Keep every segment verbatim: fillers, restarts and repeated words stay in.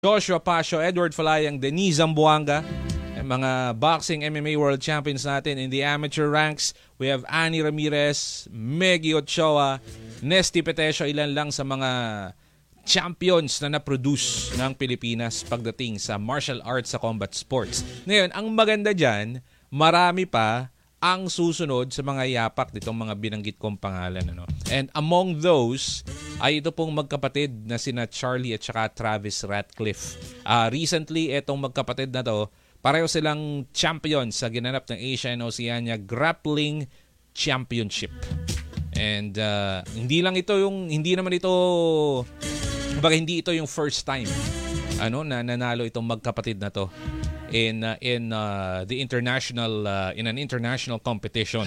Joshua Pacio, Edward Falayang, Denise Zamboanga, ang mga boxing M M A world champions natin in the amateur ranks. We have Annie Ramirez, Meggy Ochoa, Nesty Petesio, ilan lang sa mga champions na na-produce ng Pilipinas pagdating sa martial arts sa combat sports. Ngayon, ang maganda dyan, marami pa ang susunod sa mga yapak nitong mga binanggit kong pangalan. Ano? And among those ay ito pong magkapatid na sina Charlie at saka Travis Ratcliffe. Uh, recently, itong magkapatid na to, pareho silang champion sa ginanap ng Asia and Oceania Grappling Championship. And uh, hindi lang ito yung, hindi naman ito, baga hindi ito yung first time ano na nanalo itong magkapatid na to in uh, in uh, the international uh, in an international competition.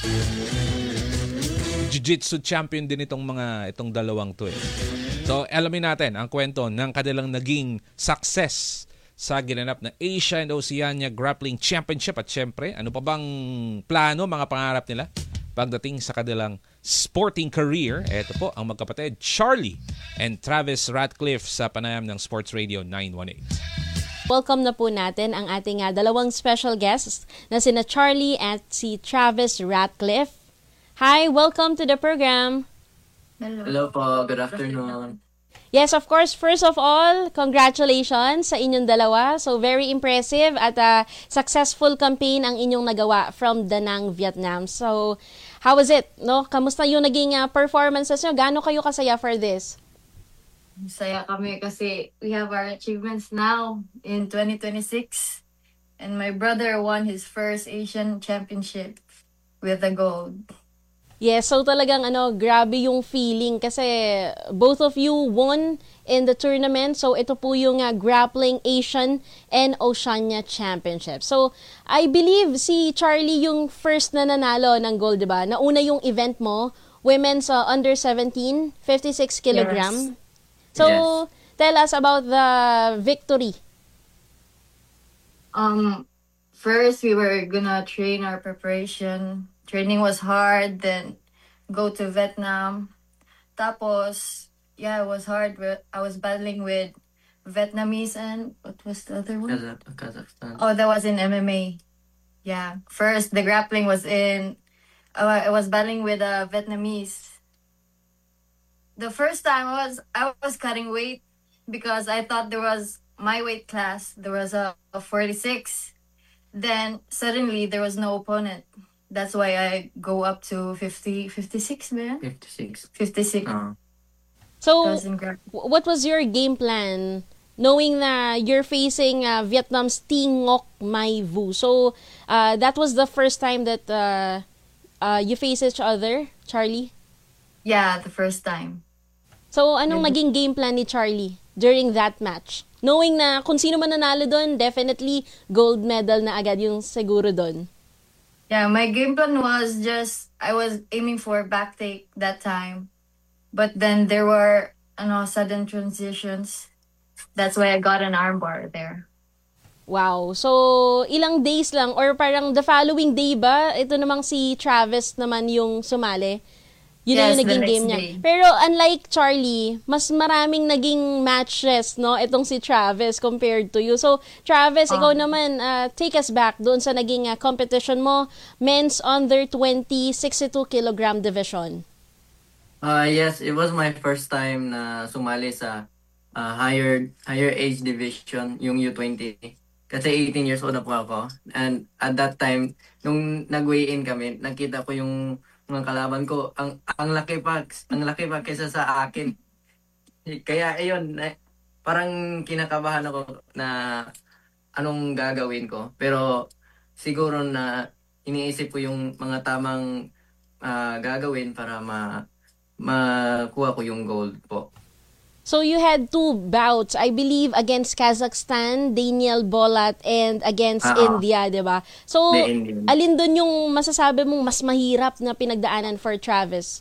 Jiu-jitsu champion din itong mga itong dalawang to eh. So alamin natin ang kwento ng kanilang naging success sa ginanap na Asia and Oceania Grappling Championship at syempre ano pa bang plano, mga pangarap nila pagdating sa kanilang sporting career. Ito po ang magkapatid Charlie and Travis Ratcliffe sa panayam ng Sports Radio nine one eight. Welcome na po natin ang ating uh, dalawang special guests na sina Charlie at si Travis Ratcliffe. Hi, welcome to the program. Hello. Hello po, good afternoon. Yes, of course, first of all, congratulations sa inyong dalawa. So very impressive at a successful campaign ang inyong nagawa from Da Nang, Vietnam. So how was it? No? Kamusta yung naging uh, performances nyo? Gaano kayo kasaya for this? Masaya kami kasi we have our achievements now in twenty twenty-six. And my brother won his first Asian Championship with a gold. Yes, so talagang ano, grabe yung feeling kasi both of you won in the tournament. So ito po yung uh, Grappling Asian and Oceania Championship. So I believe si Charlie yung first na nanalo ng gold, di ba? Nauna yung event mo, women's uh, under seventeen, fifty-six kilogram. Yes. So yes. Tell us about the victory. Um, first we were gonna train our preparation. Training was hard, then go to Vietnam. Tapos, yeah, it was hard. I was battling with Vietnamese and what was the other one? Kazakhstan. Oh, that was in M M A. Yeah, first the grappling was in. Uh, I was battling with a uh, Vietnamese. The first time I was I was cutting weight because I thought there was my weight class. There was a, a forty-six. Then suddenly there was no opponent. That's why I go up to fifty, fifty-six, man. fifty-six. fifty-six. Uh. So, what was your game plan knowing na you're facing uh, Vietnam's Thi Ngoc Mai Vu? So, uh, that was the first time that uh, uh, you face each other, Charlie? Yeah, the first time. So, anong yeah. naging game plan ni Charlie during that match? Knowing na kung sino man nanalo doon, definitely gold medal na agad yung siguro doon. Yeah, my game plan was just, I was aiming for back take that time. But then there were, you know, sudden transitions. That's why I got an armbar there. Wow. So, ilang days lang or parang the following day ba? Ito namang si Travis naman yung sumali. Yun yes, na yung naging game niya. Day. Pero unlike Charlie, mas maraming naging matches, no? Itong si Travis compared to you. So, Travis, um, ikaw naman, uh, take us back doon sa naging uh, competition mo, men's under twenty, sixty-two kilogram division. Uh, yes, it was my first time na sumali sa uh, higher higher age division, yung U twenty. Kasi eighteen years old na po ako. And at that time, nung nag-weigh-in kami, nakita ko yung mga kalaban ko, ang ang laki pa, ang laki pa kaysa sa akin. Kaya ayun, eh, parang kinakabahan ako na anong gagawin ko. Pero siguro na iniisip ko yung mga tamang uh, gagawin para ma makuha ko yung gold po. So you had two bouts, I believe, against Kazakhstan, Daniel Bolat, and against uh-huh. India, di ba? So, alin doon yung masasabi mong mas mahirap na pinagdaanan for Travis?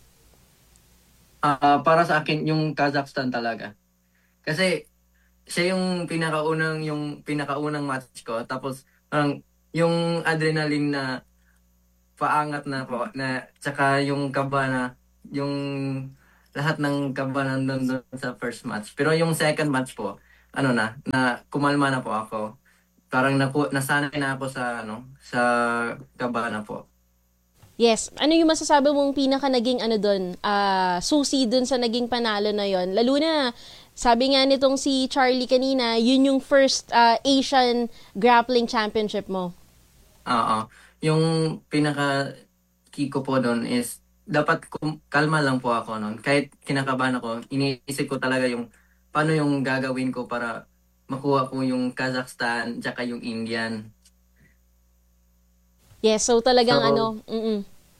Uh, para sa akin, yung Kazakhstan talaga. Kasi, siya yung pinakaunang, yung pinakaunang match ko. Tapos, parang, yung adrenaline na paangat na po, na, tsaka yung kaba na, yung lahat ng kaba nandun doon sa first match. Pero yung second match po, ano na, na kumalma na po ako. Parang naku, nasanay na ako sa, ano, sa kaba na po. Yes. Ano yung masasabi mong pinaka naging ano doon, ah, susi doon sa naging panalo na yon? Lalo na, sabi nga nitong si Charlie kanina, yun yung first ah, Asian Grappling Championship mo. Oo. Yung pinaka key ko po doon is, dapat kum- kalma lang po ako noon. Kahit kinakabahan ako, iniisip ko talaga yung, paano yung gagawin ko para makuha ko yung Kazakhstan, tsaka yung Indian. Yes, so talagang So, ano, mm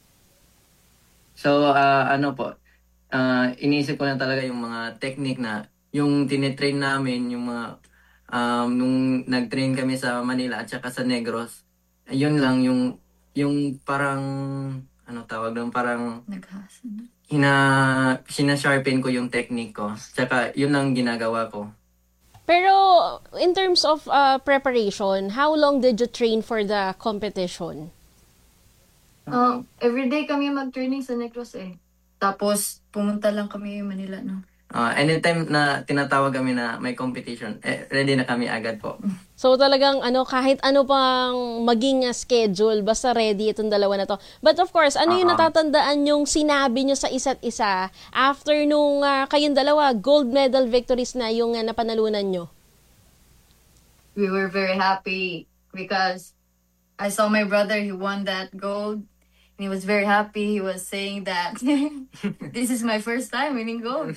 So, ah, ano po, ah, iniisip ko na talaga yung mga technique na, yung tinitrain namin, yung mga, um, nung nag-train kami sa Manila at saka sa Negros, yun lang, yung, yung parang, ano tawag doon, parang, Naghasa. hina, sinasharpen ko yung technique ko. Tsaka, yun lang ginagawa ko. Pero in terms of uh, preparation, how long did you train for the competition? Um, everyday kami mag-training sa Negros eh. Tapos, pumunta lang kami Manila, no? Ah, anytime na tinatawag kami na may competition, eh, ready na kami agad po. So talagang ano, kahit ano pang maging uh, schedule, basta ready itong dalawa na to. But of course, ano yung Oo. natatandaan yung sinabi nyo sa isa't isa after nung uh, kayong dalawa, gold medal victories na yung uh, napanalunan nyo? We were very happy because I saw my brother, he won that gold. And he was very happy. He was saying that this is my first time winning gold.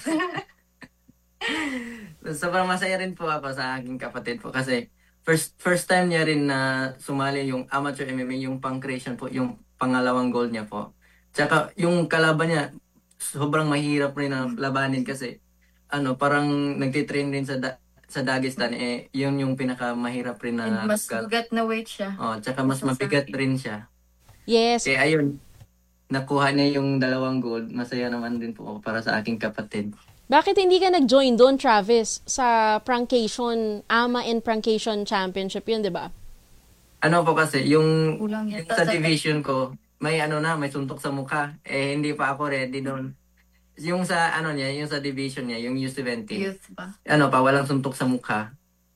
Sobrang masaya rin po ako sa aking kapatid po kasi first first time niya rin na sumali yung amateur M M A, yung pang-creation po, yung pangalawang gold niya po. Tsaka yung kalaban niya, sobrang mahirap rin na labanin kasi ano, parang nagtitrain rin sa da- sa Dagestan, eh, yun yung pinakamahirap rin na And mas gal- bugat na weight siya. Oh, tsaka mas mabigat rin siya. Yes. Kaya ayun, nakuha niya yung dalawang gold. Masaya naman din po ako para sa aking kapatid. Bakit hindi ka nag-join doon, Travis, sa Prankation, AMA and Prankation Championship yun, di ba? Ano po kasi, yung, Kulang yung yata sa sa- division ko, may ano na, may suntok sa mukha. Eh, hindi pa ako ready doon. Yung sa, ano niya, yung sa division niya, yung U seventeen. Youth ba? Ano pa, walang suntok sa mukha.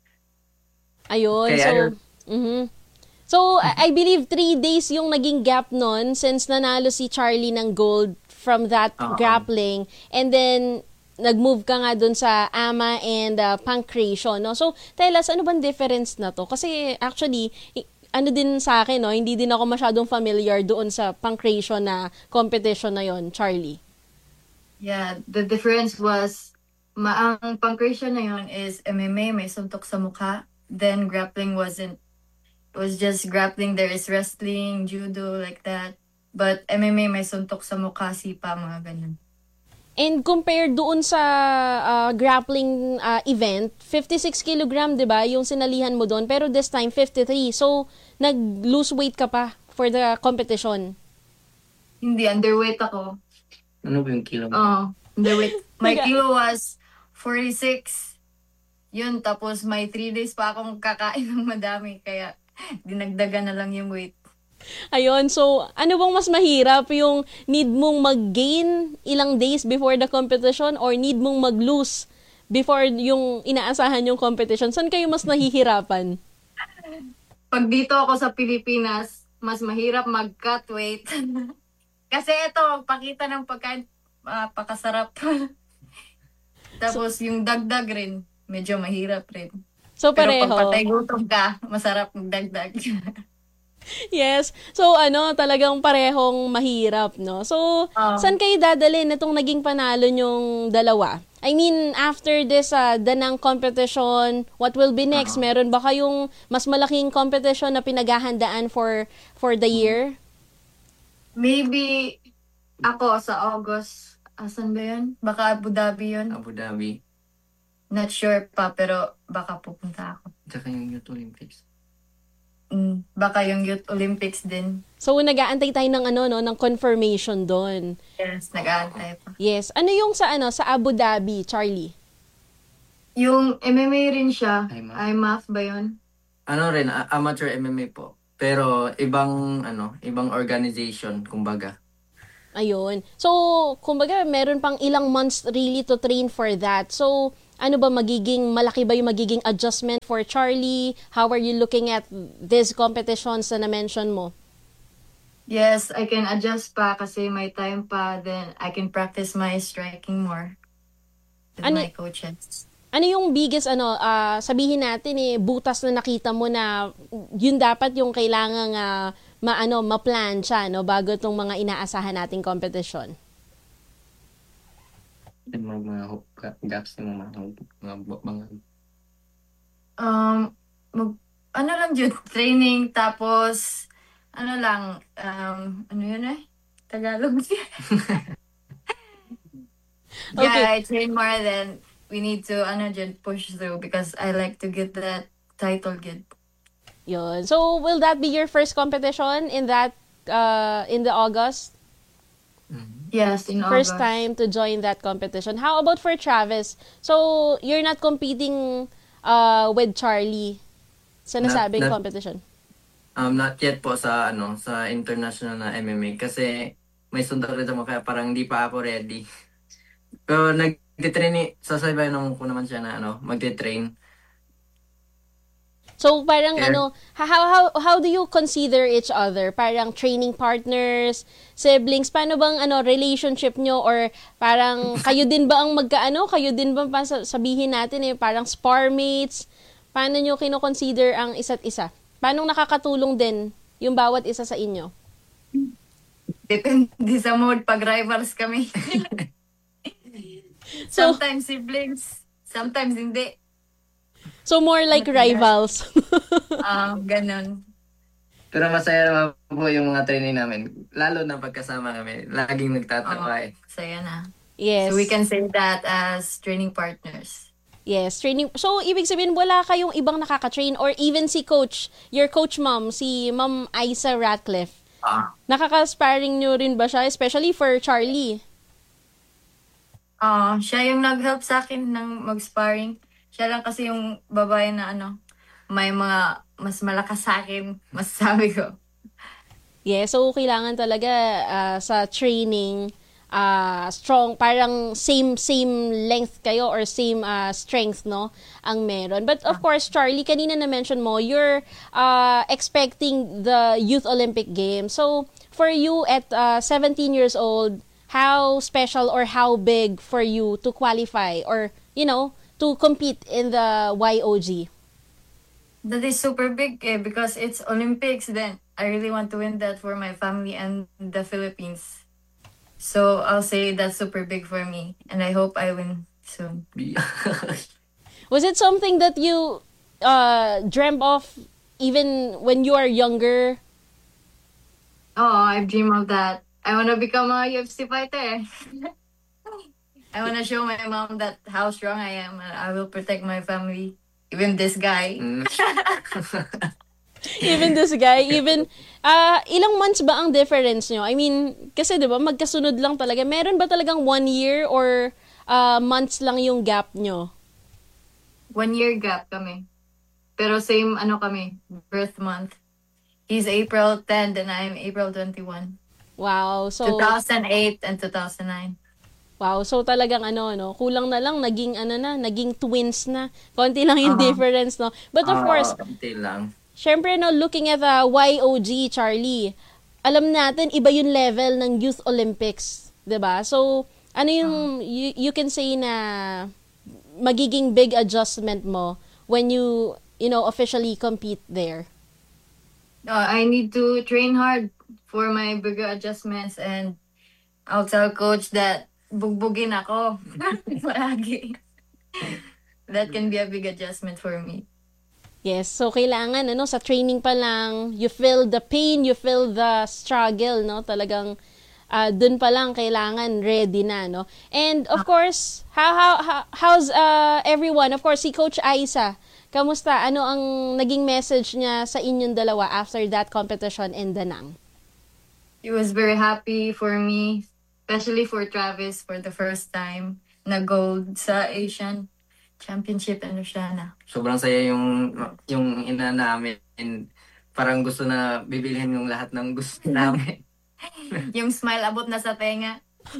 Ayun, Kaya so... ayun. mhm. So, I I believe three days yung naging gap nun since nanalo si Charlie ng gold from that Oo. grappling. And then, nag-move ka nga dun sa AMA and uh, Pancration, no? So, tell us, ano bang difference na to? Kasi, actually, i- ano din sa akin, no? Hindi din ako masyadong familiar doon sa Pancration na competition na yon, Charlie. Yeah, the difference was, ma ang pancreation na yun is M M A, may suntok sa mukha. Then grappling wasn't. It was just grappling. There is wrestling, judo, like that. But M M A may suntok sa mukha, sipa, mga ganun. And compared doon sa uh, grappling uh, event, fifty-six kilogram, 'di ba, yung sinalihan mo doon, pero this time fifty-three. So nag-lose weight ka pa for the competition. Hindi, underweight ako. Ano ba yung kilo mo? Oh, underweight. My Naga- kilo was forty-six. Yun, tapos may three days pa akong kakain ng madami. Kaya dinagdagan na lang yung weight. Ayun, so ano bang mas mahirap, yung need mong mag-gain ilang days before the competition or need mong mag-lose before yung inaasahan yung competition? Saan kayo mas nahihirapan? Pag dito ako sa Pilipinas, mas mahirap mag-cut weight. Kasi ito, pakita ng pagkain, ah, pakasarap. Tapos yung dagdag rin, medyo mahirap rin. So Pero pareho. pag patay gutom ka, masarap magdagdag. Yes. So ano, talagang parehong mahirap, no? So, Oo. saan kayo dadalhin itong naging panalo nyong dalawa? I mean, after this uh, Danang competition, what will be next? Meron ba kayong mas malaking competition na pinaghahandaan for for the year? Maybe ako sa August, asan ba yun? Baka Abu Dhabi yun. Abu Dhabi. Not sure pa, pero baka pupunta ako. Tsaka yung Youth Olympics. Mm, baka yung Youth Olympics din. So, nag-aantay tayo ng ano no, ng confirmation doon. Yes, nag-aantay pa. Yes. Ano yung sa ano sa Abu Dhabi, Charlie? Yung M M A rin siya. I M A F. I M A F ba yun? Ano rin, a- amateur M M A po. Pero ibang, ano, ibang organization, kumbaga. Ayun. So, kumbaga, meron pang ilang months really to train for that. So, ano ba magiging, malaki ba yung magiging adjustment for Charlie? How are you looking at these competitions na na-mention mo? Yes, I can adjust pa kasi may time pa. Then I can practice my striking more with Ano, my coaches. ano yung biggest, ano, ah, sabihin natin eh, butas na nakita mo na yun dapat yung kailangang ah, maano, ma-plan siya, no, bago itong mga inaasahan nating competition? Yung mga, mga ho- ga- gaps ng mga mga, mga, mga Um, mag, ano lang yun, training, tapos, ano lang, um, ano yun eh? Tagalog. Okay. Yeah, I train more than we need to, ano dyan, push through because I like to get that title good. Yun. So, will that be your first competition in that, uh, in the August? Yes, in First August. time to join that competition. How about for Travis? So, you're not competing uh, with Charlie sa Not- nasabing not- competition? Um, not yet po sa ano sa international na M M A kasi may sundan rin mo kaya parang hindi pa ako ready. Pero nagtitrain, sasabayan naman ko naman siya na ano, magti-train. So, parang Yeah. ano, how, how, how do you consider each other? Parang training partners, siblings, paano bang ano, relationship nyo? Or parang kayo din ba ang magkaano? Kayo din ba pa sa- sabihin natin eh, parang spar mates? Paano nyo kino-consider ang isa't isa? Paano nakakatulong din yung bawat isa sa inyo? Depende sa mood pag rivals kami. So, Sometimes siblings, sometimes hindi. so more like rivals. Ah, ganun. Pero masaya naman po yung mga training namin. Lalo na pagkasama kami. Laging nagtatawa eh. Saya na. Yes. So we can say that as training partners. Yes, training. So, ibig sabihin, wala kayong ibang nakaka-train or even si coach, your coach mom, si Ma'am Isa Ratcliffe. Ah. Nakaka-sparring nyo rin ba siya? Especially for Charlie. Ah, siya yung nag-help sa akin ng mag-sparring. Siya lang kasi yung babae na ano, may mga mas malakas sa akin, masasabi ko. Yeah, so kailangan talaga ah, sa training ah, strong, parang same same length kayo or same ah, strength, no, ang meron. But of course, Charlie, kanina na-mention mo, you're ah, expecting the Youth Olympic Games. So, for you at ah, seventeen years old, how special or how big for you to qualify or, you know, to compete in the Y O G? That is super big eh, because it's Olympics. Then I really want to win that for my family and the Philippines. So I'll say that's super big for me, and I hope I win soon. Was it something that you uh, dreamt of even when you are younger? Oh, I dream of that. I want to become a U F C fighter. I want to show my mom that how strong I am, and I will protect my family, even this guy. Mm. Even this guy, even, ah ilang months ba ang difference nyo? I mean, kasi di ba magkasunod lang talaga. Meron ba talagang one year or ah, months lang yung gap nyo? One year gap kami. Pero same ano kami, birth month. He's April tenth and I'm April twenty-first. Wow, so, two thousand eight and two thousand nine. wow, so talagang ano, no, kulang na lang, naging ano na, naging twins na. Konti lang yung Uh-huh. difference, no? But of Ah, course, konti lang. syempre, no, looking at the Y O G, Charlie, alam natin, iba yung level ng Youth Olympics, 'di ba? So, ano yung, you, you can say na magiging big adjustment mo when you, you know, officially compete there? Uh, I need to train hard for my bigger adjustments, and I'll tell coach that bugbugin ako. Palagi. That can be a big adjustment for me. Yes, so kailangan, ano, sa training pa lang, you feel the pain, you feel the struggle, no? Talagang, uh, dun pa lang, kailangan ready na, no? And, of course, how, how, how how's uh, everyone? Of course, si Coach Aiza, kamusta? Ano ang naging message niya sa inyong dalawa after that competition in Danang? He was very happy for me, especially for Travis for the first time na gold sa Asian Championship in Oceania. Sobrang saya yung yung ina namin. Parang gusto na bibilhin yung lahat ng gusto namin. Yung smile abot na sa tenga.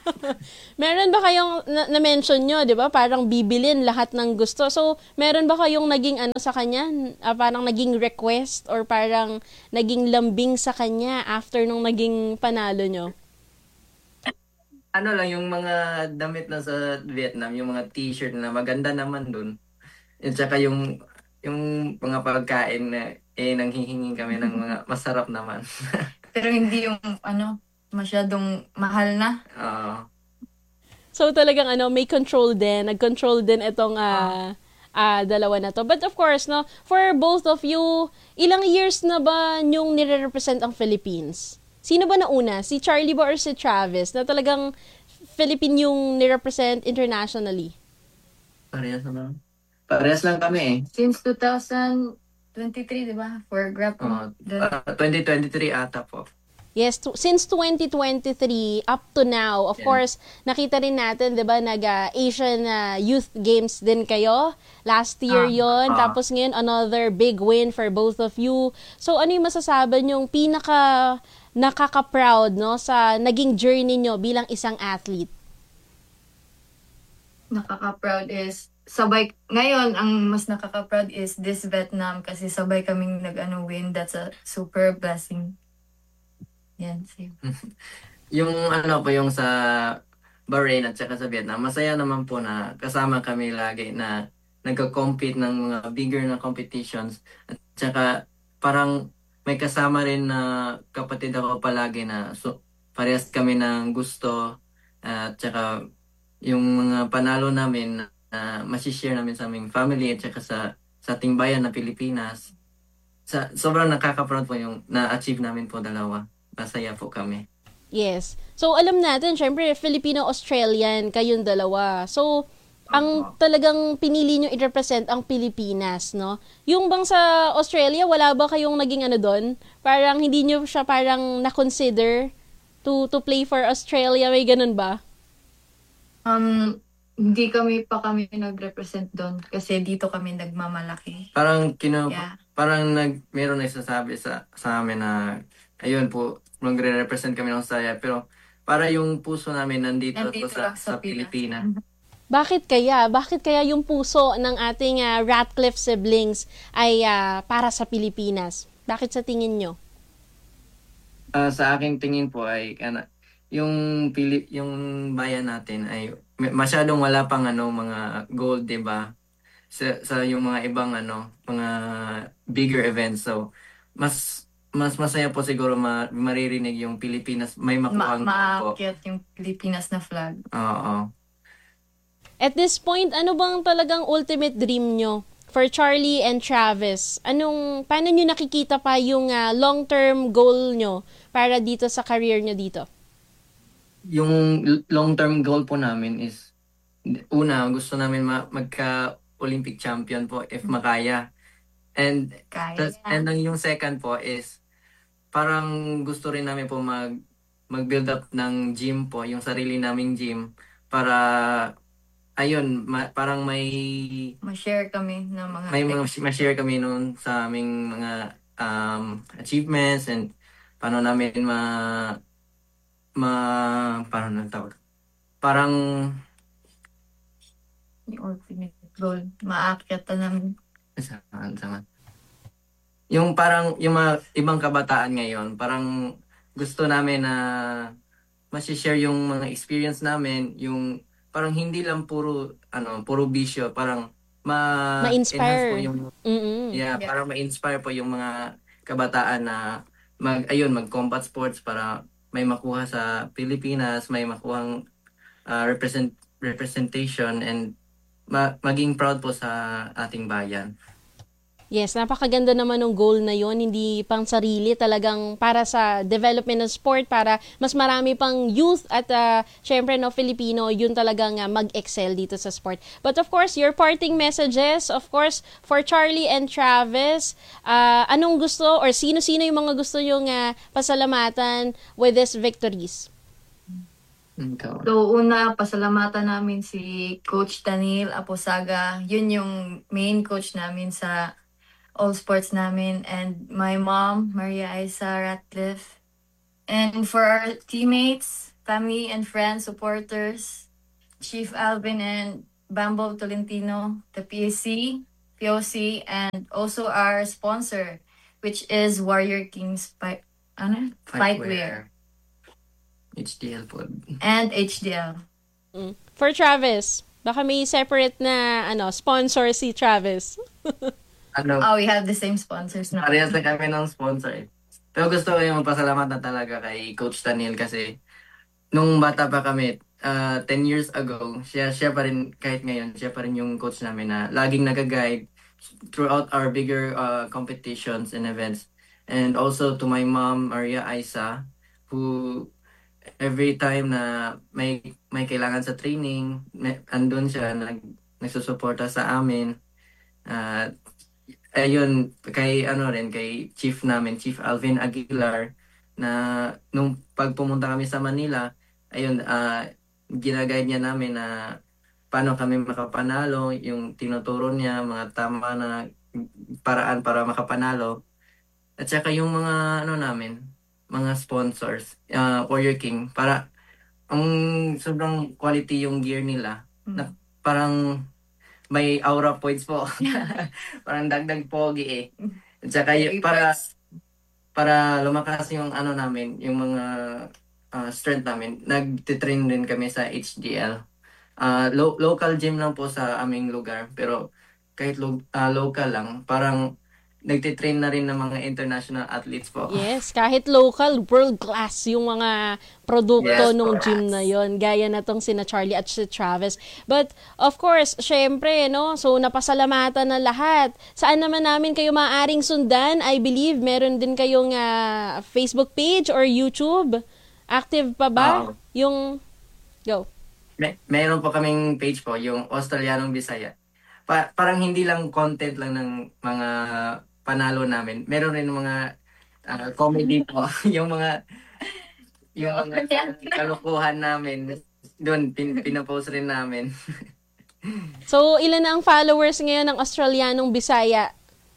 Meron ba kayong na- na-mention nyo, 'di ba? Parang bibilin lahat ng gusto. So, meron ba kayong naging ano sa kanya? Ah, parang naging request or parang naging lambing sa kanya after nung naging panalo nyo? Ano lang, yung mga damit na sa Vietnam, yung mga t-shirt na maganda naman dun. At saka yung, yung mga pagkain na eh, nanghihingi kami ng mga masarap naman. Pero hindi yung ano, masyadong mahal na. Oo. So talagang ano, may control din, nag-control din itong ah ah, dalawa na to. But of course, no, for both of you, ilang years na ba nyong nire-represent ang Philippines? Sino ba nauna? Si Charlie ba or si Travis na talagang Philippine yung nire-represent internationally? Parehas naman. Parehas lang kami eh. Since twenty twenty-three, di ba? For grappling. Oo. The- Ah, twenty twenty-three ata po. Yes, to, since twenty twenty-three up to now, of Yeah. course, nakita rin natin, 'di ba, nag ah, Asian ah, Youth Games din kayo. Last year Ah, 'yon, ah. tapos ngayon another big win for both of you. So ano yung masasabi niyong pinaka nakaka-proud no sa naging journey nyo bilang isang athlete? nakaka-proud is sabay ngayon ang mas nakaka-proud is this Vietnam kasi sabay kaming nag-ano win. That's a super blessing. Yan, same. Yung ano po, yung sa Bahrain at saka sa Vietnam, masaya naman po na kasama kami lagi na nagko-compete ng mga bigger na competitions. At saka parang may kasama rin na kapatid ako palagi na so, parehas kami ng gusto. At saka yung mga panalo namin na masishare namin sa aming family at saka sa, sa ating bayan na Pilipinas. Sa, sobrang nakaka-proud po yung na-achieve namin po dalawa. Masaya po kami. Yes. So alam natin, syempre Filipino-Australian kayong dalawa. So ang talagang pinili nyo i-represent ang Pilipinas, no? Yung bang sa Australia, wala ba kayong naging ano doon? Parang hindi nyo siya parang na-consider to to play for Australia, may ganun ba? Um, hindi kami pa kami nag-represent doon kasi dito kami nagmamalaki. Parang kino Yeah. parang nag meron nagsasabi sa sa amin na ayun po magre-represent kami ng Australia pero para yung puso namin nandito, Nandito po sa lang sa sa Pilipinas. Bakit kaya? Bakit kaya yung puso ng ating ah, Ratcliffe siblings ay ah, para sa Pilipinas? Bakit sa tingin nyo? Ah, sa aking tingin po ay ano, yung Pili yung bayan natin ay may- masyadong wala pang ano mga gold, 'di ba? Sa sa yung mga ibang ano, mga bigger events. So mas mas masaya po siguro ma, maririnig yung Pilipinas may Ma makuhang gold po. maakyat yung Pilipinas na flag. Oo. At this point, ano bang talagang ultimate dream nyo for Charlie and Travis? Anong, paano nyo nakikita pa yung ah, long-term goal nyo para dito sa career nyo dito? Yung l- long-term goal po namin is una, gusto namin ma- magka-Olympic champion po if makaya. And Kaya. tas- and ang yung second po is parang gusto rin namin po mag mag-build up ng gym po, yung sarili naming gym para ayun, ma- parang may Ma-share kami ng mga may mga ma-share kami noon sa aming mga um, achievements and paano namin ma ma paano nang tawag? Parang yung ultimate goal. Maakyat na namin. saan saan yung parang yung mga ibang kabataan ngayon, parang gusto namin na ma-share yung mga experience namin, yung parang hindi lang puro ano, puro bisyo, parang ma Ma-inspire. enhance po yung Mm-mm. yeah, Yeah. parang ma-inspire po yung mga kabataan na mag ayun, mag-combat sports para may makuha sa Pilipinas, may makuhang ah, represent representation and ma- maging proud po sa ating bayan. Yes, napakaganda naman ng goal na yon, hindi pang sarili, talagang para sa development ng sport, para mas marami pang youth at uh, syempre no Filipino, yun talagang uh, mag-excel dito sa sport. But of course, your parting messages, of course, for Charlie and Travis, uh, anong gusto or sino-sino yung mga gusto yung uh, pasalamatan with these victories? Ikaw. So, una, pasalamatan namin si Coach Daniel Aposaga. Yun yung main coach namin sa all sports namin. And my mom, Maria Isa Ratcliffe. And for our teammates, family and friends, supporters, Chief Alvin and Bambo Tolentino, the P A C, P O C, and also our sponsor, which is Warrior Kings Fight, ano? Fightwear. H D L po. And H D L. Mm. For Travis, baka may separate na ano sponsor si Travis. Ano, Oh, we have the same sponsors now. parehas na kami ng sponsor eh. Pero gusto ko yung magpasalamat na talaga kay Coach Daniel kasi nung bata pa kami, uh, ten years ago, siya siya pa rin, kahit ngayon, siya pa rin yung coach namin na laging nag-guide throughout our bigger uh, competitions and events. And also to my mom, Maria Isa, who every time na may may kailangan sa training, may, andun siya, nag, nagsusuporta sa amin. Uh, ayun, kay ano rin, kay Chief namin, Chief Alvin Aguilar, na nung pagpumunta kami sa Manila, ayun, uh, ginaguide niya namin na paano kami makapanalo, yung tinuturo niya, mga tama na paraan para makapanalo. At saka yung mga ano namin, mga sponsors, uh, Warrior King, para ang sobrang quality yung gear nila, Mm. na parang may aura points po. Parang dagdag pogi eh. At saka y- para para lumakas yung ano namin, yung mga uh, strength namin, nagtitrain din kami sa H D L. Uh, lo- local gym lang po sa aming lugar, pero kahit lo- uh, local lang, parang nagtitrain na rin ng mga international athletes po. Yes, kahit local, world class yung mga produkto Yes, nung correct. gym na yon. Gaya na tong sina Charlie at si Travis. But of course, syempre, no, so napasalamatan na lahat. Saan naman namin kayo maaaring sundan? I believe meron din kayong ah, Facebook page or YouTube. Active pa ba? Oo. Yung go. May, mayroon po kaming page po, yung Australianong Bisaya. Pa- parang hindi lang content lang ng mga panalo namin. Meron rin mga ah, comedy po. yung mga yung mga kalukuhan namin. Doon, pin, pinapost rin namin. So, ilan na ang followers ngayon ng Australianong Bisaya?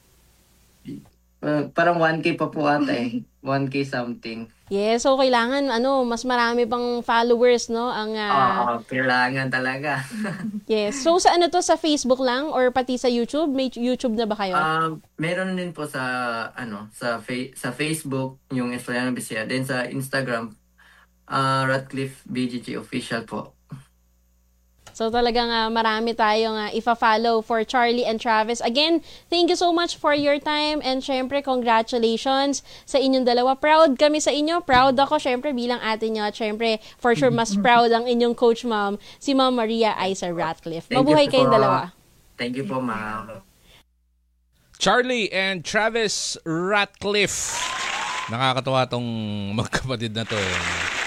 Uh, parang one K pa po ata eh. one K something. Yes, so kailangan ano, mas marami pang followers, no? Ang ah, Oo, kailangan talaga. yes. So sa ano to, sa Facebook lang or pati sa YouTube? May YouTube na ba kayo? Um, meron din po sa ano, sa fa- sa Facebook yung Australiano Bisaya, then sa Instagram uh, Ratcliffe B G G official po. So talagang ah, marami tayong uh, ifa-follow for Charlie and Travis. Again, thank you so much for your time and syempre congratulations sa inyong dalawa. Proud kami sa inyo. Proud ako syempre bilang ate nyo at syempre for sure mas proud ang inyong coach mom, si Ma'am Maria Isa Ratcliffe. Thank Mabuhay you kayong po. dalawa. Thank you po, ma'am. Charlie and Travis Ratcliffe. Nakakatuwa tong magkapatid na to eh.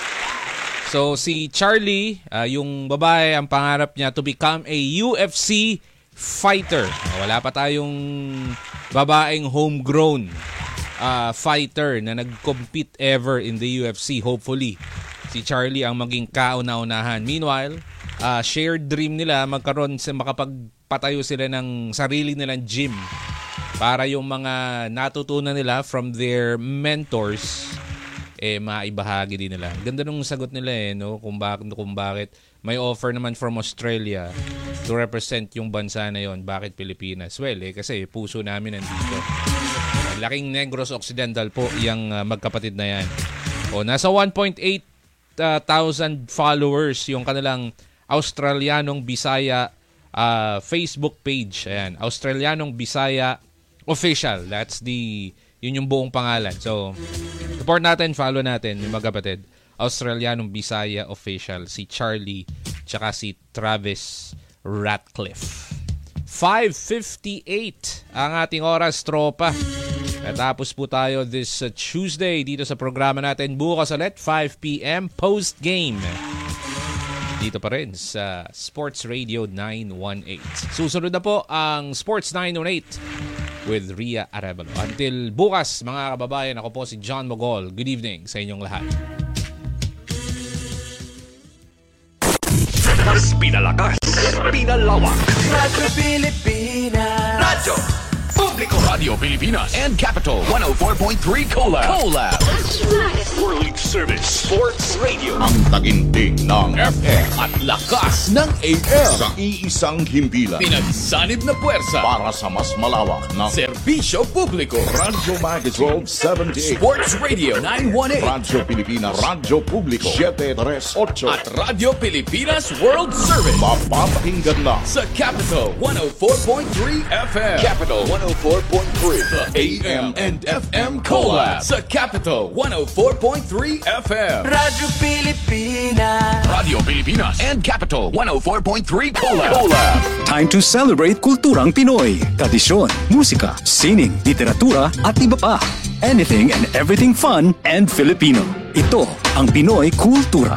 So si Charlie, uh, yung babae, ang pangarap niya to become a U F C fighter. Wala pa tayong babaeng homegrown uh, fighter na nag-compete ever in the U F C. Hopefully, si Charlie ang maging kauna-unahan. Meanwhile, uh, shared dream nila magkaroon sa makapagpatayo sila ng sarili nilang gym para yung mga natutunan nila from their mentors eh maibahagi din nila. Ganda nung sagot nila eh, no? Kung, bak- kung bakit may offer naman from Australia to represent yung bansa na yon. Bakit Pilipinas? Well, eh, kasi puso namin nandito. Laking Negros Occidental po yung uh, magkapatid na yan. O, nasa one point eight uh, thousand followers yung kanilang Australianong Bisaya uh, Facebook page. Ayan, Australianong Bisaya Official. That's the yun yung buong pangalan. So, support natin, follow natin yung magkapatid. Australianong Bisaya Official, si Charlie, tsaka si Travis Ratcliffe. five fifty-eight ang ating oras, tropa. Natapos po tayo this uh, Tuesday dito sa programa natin. Bukas ulit, five p.m. post-game. Dito pa rin sa Sports Radio nine one eight. Susunod na po ang Sports nine one eight with Ria Arevalo. Until bukas, mga kababayan, ako po si John Mogol. Good evening sa inyong lahat. Mas pinalakas, pinalawak. Radyo Pilipinas. Radyo Publiko. Publico, Radio Pilipinas, and Capital one oh four point three Collab. Collab. World Service Sports Radio. Ang taginting ng F M at lakas ng A M. sa iisang himpilan Pinagsanib na puwersa. para sa mas malawak na Serbisyo Publiko. Radyo Magazine seventy-eight, Sports Radio nine one eight. Radyo Pilipinas, Radyo Publiko seven three eight, At Radio Pilipinas World Service. mapapakinggan na Sa Capital one oh four point three F M. Capital one oh four point three. The A M and F M Collab. Sa Capital one oh four point three F M. Radyo Pilipinas. Radio Pilipinas and Capital one oh four point three Collab. Collab. Time to celebrate kulturang Pinoy. Tradisyon, musika, sining, literatura at iba pa. Anything and everything fun and Filipino. Ito ang Pinoy Kultura.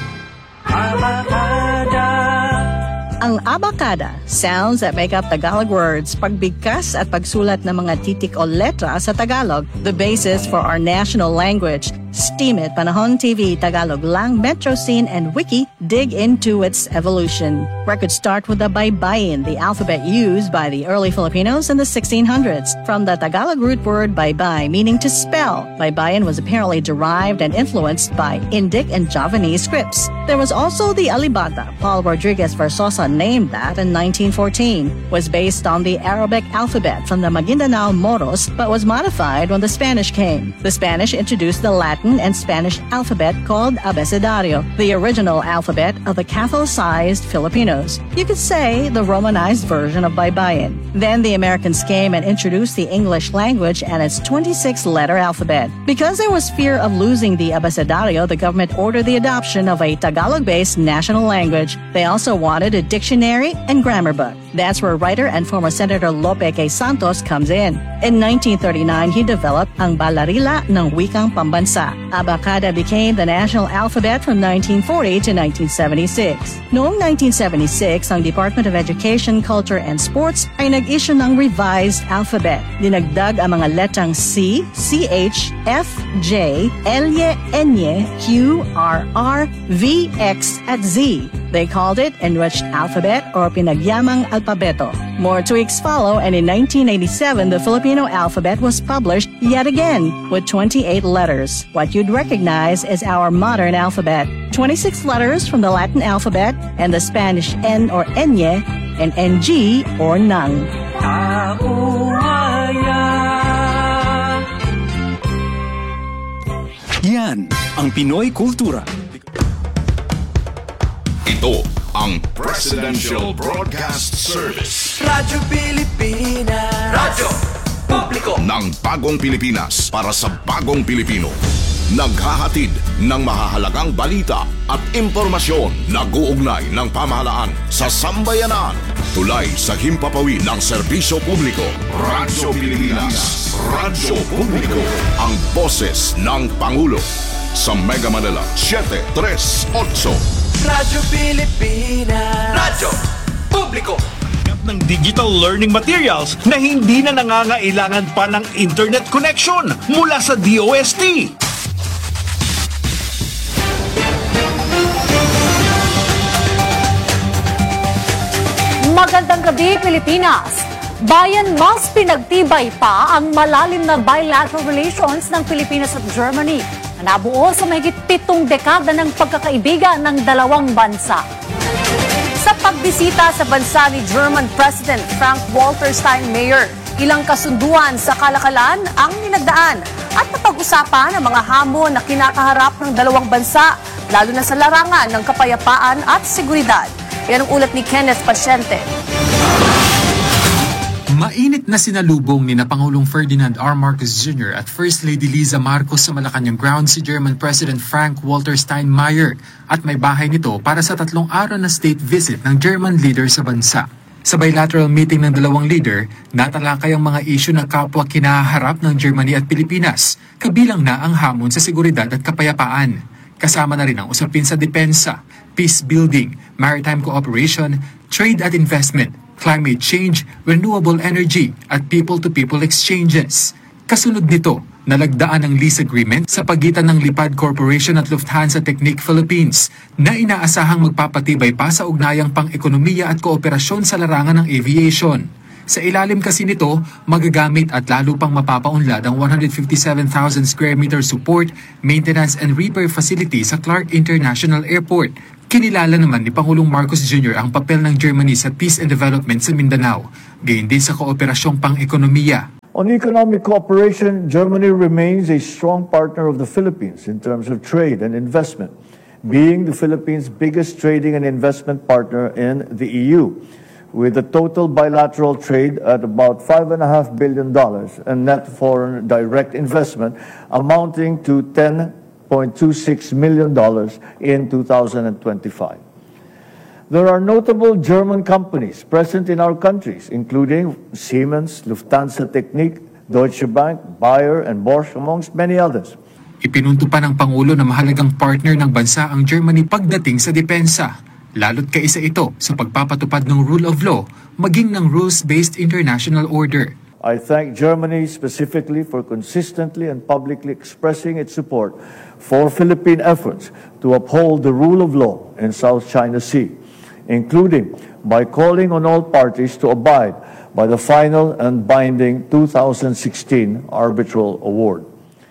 Ang abacada, sounds that make up Tagalog words, pagbigkas at pagsulat ng mga titik o letra sa Tagalog, the basis for our national language. Steam It, Panahon T V, Tagalog Lang, Metro Scene, and Wiki dig into its evolution. Records start with the baybayin, the alphabet used by the early Filipinos in the sixteen hundreds. From the Tagalog root word baybay, meaning to spell, baybayin was apparently derived and influenced by Indic and Javanese scripts. There was also the alibata. Paul Rodriguez Versosa named that in nineteen fourteen. Was based on the Arabic alphabet from the Maguindanao Moros, but was modified when the Spanish came. The Spanish introduced the Latin and Spanish alphabet called abecedario, the original alphabet of the Catholicized Filipinos. You could say the Romanized version of baybayin. Then the Americans came and introduced the English language and its twenty-six letter alphabet. Because there was fear of losing the abecedario, the government ordered the adoption of a Tagalog-based national language. They also wanted a dictionary and grammar book. That's where writer and former Senator Lope K. Santos comes in. In nineteen thirty-nine, he developed ang Balarila ng Wikang Pambansa. Abacada became the national alphabet from nineteen forty to nineteen seventy-six. Noong nineteen seventy-six, ang Department of Education, Culture and Sports ay nag-issue ng revised alphabet. Dinagdag ang mga letrang C, C H, F, J, L, N, Q, R, R, V, X, at Z. They called it Enriched Alphabet or Pinagyamang Alpabeto. More tweaks follow, and in nineteen eighty-seven, the Filipino alphabet was published yet again with twenty-eight letters. What you'd recognize is our modern alphabet. twenty-six letters from the Latin alphabet and the Spanish N or Enye and N G or Nang. Yan ang Pinoy Kultura. ito ang Presidential Broadcast Service Radyo Pilipinas. Radyo Publiko ng Bagong Pilipinas para sa Bagong Pilipino. Naghahatid ng mahahalagang balita at impormasyon na guugnay ng pamahalaan sa sambayanan. Tulay sa himpapawid ng serbisyo publiko. Radyo Pilipinas. Radyo Publiko. Ang boses ng Pangulo. Sa Mega Manila, seven three eight. Radyo Pilipinas. Radyo Publiko ng digital learning materials na hindi na nangangailangan pa ng internet connection mula sa D O S T. Magandang gabi, Pilipinas! Bayan, mas pinagtibay pa ang malalim na bilateral relations ng Pilipinas at Germany na nabuo sa mahigit pitong dekada ng pagkakaibigan ng dalawang bansa. Sa pagbisita sa bansa ni German President Frank-Walter Steinmeier, ilang kasunduan sa kalakalan ang ninagdaan at napag-usapan ang mga hamon na kinakaharap ng dalawang bansa, lalo na sa larangan ng kapayapaan at seguridad. Yan ang ulat ni Kenneth Pasyente. Mainit na sinalubong ni na Pangulong Ferdinand R. Marcos Junior at First Lady Liza Marcos sa Malacanang ground si German President Frank-Walter Steinmeier at may bahay nito para sa tatlong araw na state visit ng German leader sa bansa. Sa bilateral meeting ng dalawang leader, natalakay ang mga isyu ng kapwa kinaharap ng Germany at Pilipinas, kabilang na ang hamon sa seguridad at kapayapaan. Kasama na rin ang usapin sa depensa, peace building, maritime cooperation, trade at investment, climate change, renewable energy, at people-to-people exchanges. Kasunod nito, nalagdaan ang lease agreement sa pagitan ng Lipad Corporation at Lufthansa Technik Philippines na inaasahang magpapatibay pa sa ugnayang pang-ekonomiya at kooperasyon sa larangan ng aviation. Sa ilalim kasi nito, magagamit at lalo pang mapapaunlad ang one hundred fifty-seven thousand square meter support, maintenance and repair facility sa Clark International Airport. Kinilala naman ni Pangulong Marcos Junior ang papel ng Germany sa peace and development sa Mindanao, gayon din sa kooperasyong pang-ekonomiya. On economic cooperation, Germany remains a strong partner of the Philippines in terms of trade and investment, being the Philippines' biggest trading and investment partner in the E U, with a total bilateral trade at about five point five billion dollars and net foreign direct investment amounting to ten point two six million dollars in two thousand twenty-five. There are notable German companies present in our countries, including Siemens, Lufthansa Technik, Deutsche Bank, Bayer, and Bosch, amongst many others. Ipinunto pa ng Pangulo na mahalagang partner ng bansa ang Germany pagdating sa depensa. Lalo't kaisa ito sa pagpapatupad ng rule of law, maging ng rules-based international order. I thank Germany specifically for consistently and publicly expressing its support for Philippine efforts to uphold the rule of law in South China Sea, including by calling on all parties to abide by the final and binding two thousand sixteen arbitral award.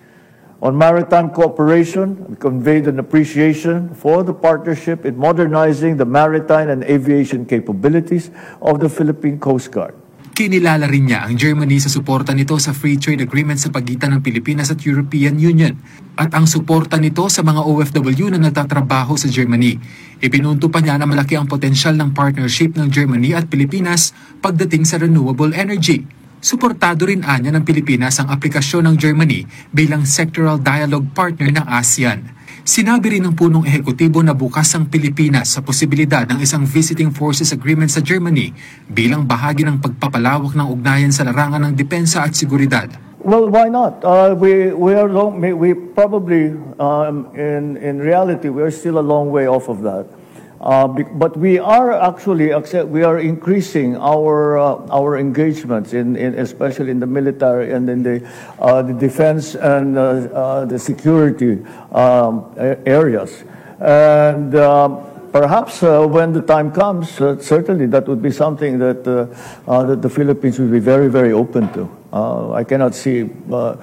On maritime cooperation, we conveyed an appreciation for the partnership in modernizing the maritime and aviation capabilities of the Philippine Coast Guard. Kinilala rin niya ang Germany sa suporta nito sa free trade agreement sa pagitan ng Pilipinas at European Union at ang suporta nito sa mga O F W na nagtatrabaho sa Germany. Ipinunto pa niya na malaki ang potensyal ng partnership ng Germany at Pilipinas pagdating sa renewable energy. Suportado rin anya ng Pilipinas ang aplikasyon ng Germany bilang sectoral dialogue partner ng ASEAN. Sinabi rin ng punong ehekutibo na bukas ang Pilipinas sa posibilidad ng isang visiting forces agreement sa Germany bilang bahagi ng pagpapalawak ng ugnayan sa larangan ng depensa at seguridad. Well, why not? Uh, we we are long, we probably um, in in reality we are still a long way off of that. Uh, but we are actually we are increasing our uh, our engagements in, in especially in the military and in the uh, the defense and uh, uh, the security um, areas, and uh, perhaps uh, when the time comes, uh, certainly that would be something that uh, uh, that the Philippines will be very very open to. Uh, I cannot see. Uh,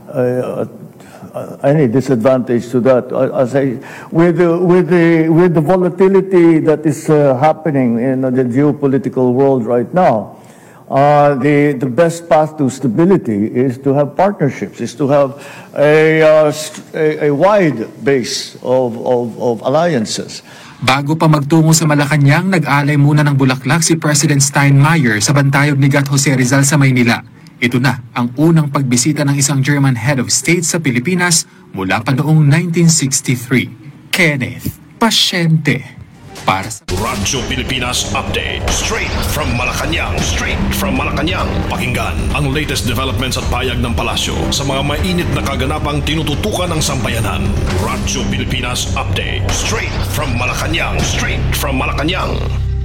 uh, Uh, any disadvantage to that. Uh, as I, with the with the with the volatility that is uh, happening in uh, the geopolitical world right now, uh, the the best path to stability is to have partnerships, is to have a uh, a, a wide base of, of of alliances. Bago pa magtungo sa Malacanang, nag-alay muna ng bulaklak si President Steinmeier sa Bantayog ni Gat Jose Rizal sa Maynila. Ito na ang unang pagbisita ng isang German head of state sa Pilipinas mula pa noong nineteen sixty-three. Kenneth Pasyente para sa Radyo Pilipinas Update. Straight from Malacanang. Straight from Malacanang. Pakinggan ang latest developments at payag ng palasyo sa mga mainit na kaganapang tinututukan ng sambayanan. Radyo Pilipinas Update. Straight from Malacanang. Straight from Malacanang.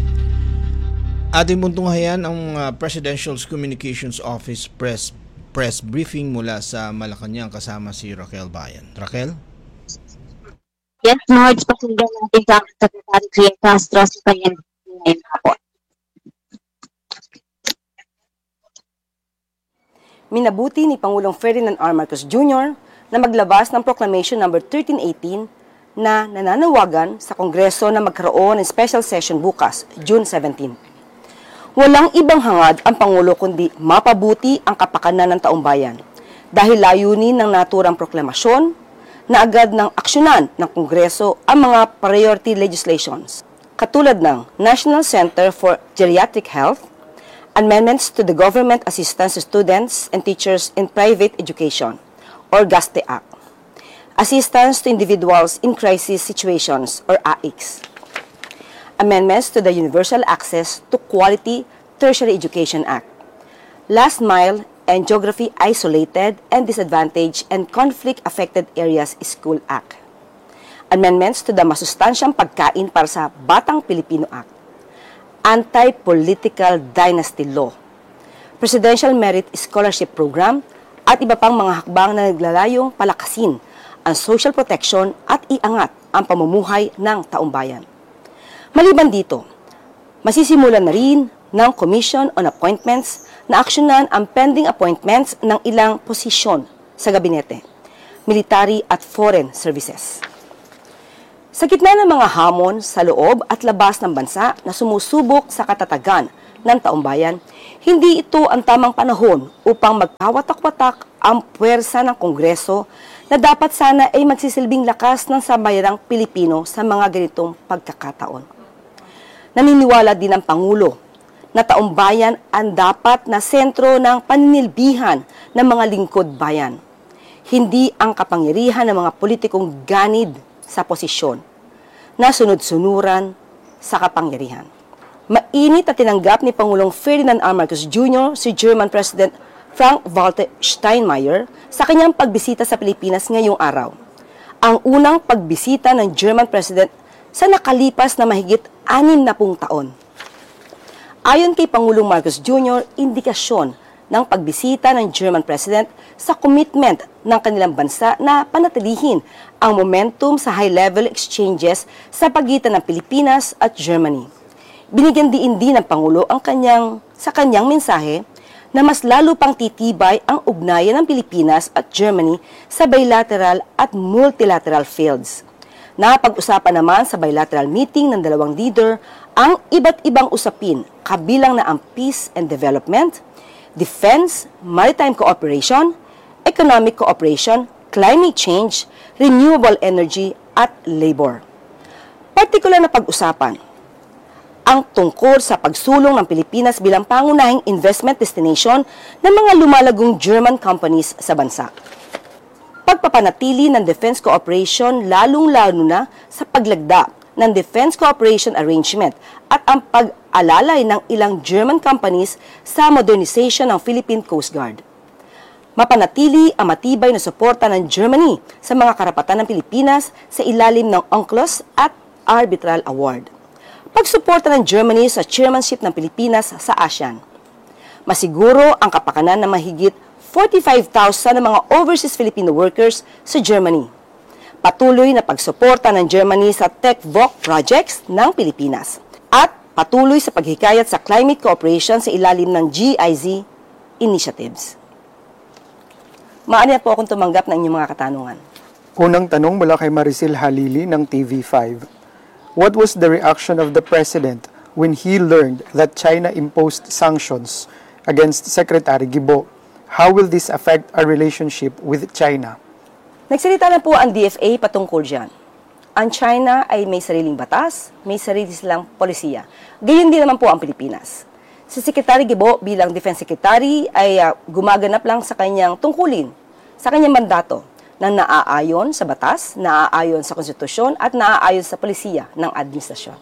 Ating muntunghayan ang uh, Presidential Communications Office press press briefing mula sa Malacanang kasama si Raquel Bayan. Raquel? Yes, Nords, pakinggan natin sa Secretary Clea Castro sa kanyang ngayon hapon. Minabuti ni Pangulong Ferdinand R. Marcos Junior na maglabas ng Proclamation number thirteen eighteen na nananawagan sa Kongreso na magkaroon ng special session bukas, June seventeenth. Walang ibang hangad ang Pangulo kundi mapabuti ang kapakanan ng taumbayan dahil layunin ng naturang proklamasyon na agad ng aksyonan ng Kongreso ang mga priority legislations katulad ng National Center for Geriatric Health, amendments to the Government Assistance to Students and Teachers in Private Education or GASTE Act, assistance to individuals in crisis situations or A I C S, amendments to the Universal Access to Quality Tertiary Education Act, Last Mile and Geography Isolated and Disadvantaged and Conflict-Affected Areas School Act, amendments to the Masustansyang Pagkain para sa Batang Pilipino Act, Anti-Political Dynasty Law, Presidential Merit Scholarship Program, at iba pang mga hakbang na naglalayong palakasin ang social protection at iangat ang pamumuhay ng taumbayan. Maliban dito, masisimulan na rin ng Commission on Appointments na aksyonan ang pending appointments ng ilang posisyon sa gabinete, military at foreign services. Sa gitna ng mga hamon sa loob at labas ng bansa na sumusubok sa katatagan ng taumbayan, hindi ito ang tamang panahon upang magkawatak-watak ang puwersa ng Kongreso na dapat sana ay magsisilbing lakas ng sambayanang Pilipino sa mga ganitong pagkakataon. Naniniwala din ang Pangulo na taumbayan ang dapat na sentro ng paninilbihan ng mga lingkod bayan, hindi ang kapangyarihan ng mga politikong ganid sa posisyon na sunod-sunuran sa kapangyarihan. Mainit na tinanggap ni Pangulong Ferdinand R. Marcos Junior si German President Frank-Walter Steinmeier sa kanyang pagbisita sa Pilipinas ngayong araw. Ang unang pagbisita ng German President sa nakalipas na mahigit anim na pung taon. Ayon kay Pangulong Marcos Junior, indikasyon ng pagbisita ng German President sa commitment ng kanilang bansa na panatilihin ang momentum sa high-level exchanges sa pagitan ng Pilipinas at Germany. Binigyan diin din ng Pangulo ang kanyang, sa kanyang mensahe na mas lalo pang titibay ang ugnayan ng Pilipinas at Germany sa bilateral at multilateral fields. Napag-usapan naman sa bilateral meeting ng dalawang leader ang iba't ibang usapin kabilang na ang peace and development, defense, maritime cooperation, economic cooperation, climate change, renewable energy at labor. Partikular na pag-usapan ang tungkol sa pagsulong ng Pilipinas bilang pangunahing investment destination ng mga lumalagong German companies sa bansa. Pagpapanatili ng defense cooperation lalong-lalo na sa paglagda ng defense cooperation arrangement at ang pag-alalay ng ilang German companies sa modernization ng Philippine Coast Guard. Mapanatili ang matibay na suporta ng Germany sa mga karapatan ng Pilipinas sa ilalim ng UNCLOS at Arbitral Award. Pagsuporta ng Germany sa chairmanship ng Pilipinas sa ASEAN. Masiguro ang kapakanan ng mahigit forty-five thousand ng mga overseas Filipino workers sa Germany. Patuloy na pagsuporta ng Germany sa TechVoc projects ng Pilipinas. At patuloy sa paghikayat sa climate cooperation sa ilalim ng G I Z initiatives. Maaari na po akong tumanggap ng inyong mga katanungan. Unang tanong mula kay Maricel Halili ng T V five. What was the reaction of the President when he learned that China imposed sanctions against Secretary Guibo? How will this affect our relationship with China? Nagsalita na po ang D F A patungkol dyan. Ang China ay may sariling batas, may sarili silang polisiya. Gayon din naman po ang Pilipinas. Si Secretary Guibo bilang Defense Secretary ay uh, gumaganap lang sa kanyang tungkulin, sa kanyang mandato, na naaayon sa batas, naaayon sa konstitusyon at naaayon sa polisiya ng administrasyon.